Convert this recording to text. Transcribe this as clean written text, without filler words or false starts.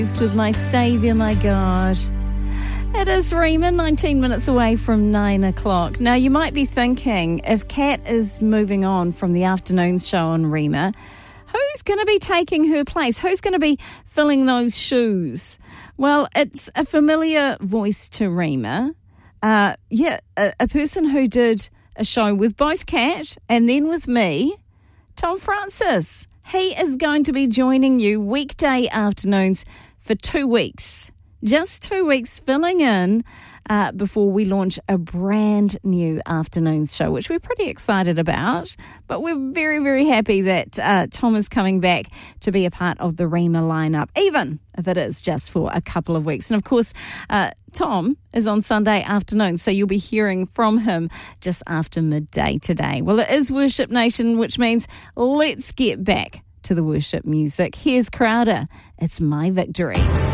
With my Saviour, my God. It is Rima, 19 minutes away from 9 o'clock. Now, you might be thinking, if Kat is moving on from the afternoon show on Rima, who's going to be taking her place? Who's going to be filling those shoes? Well, it's a familiar voice to Rima. A person who did a show with both Kat and then with me, Tom Francis. He is going to be joining you weekday afternoons for 2 weeks. Just 2 weeks filling in before we launch a brand new afternoons show, which we're pretty excited about. But we're very, very happy that Tom is coming back to be a part of the Rima lineup, even if it is just for a couple of weeks. And of course, Tom is on Sunday afternoon, so you'll be hearing from him just after midday today. Well, it is Worship Nation, which means let's get back to the worship music. Here's Crowder. It's My Victory.